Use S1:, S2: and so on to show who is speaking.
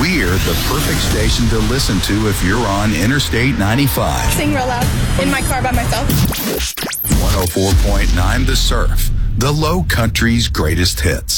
S1: We're the perfect station to listen to if you're on Interstate 95.
S2: Sing real loud in my car by myself.
S1: 104.9 The Surf, the Low Country's greatest hits.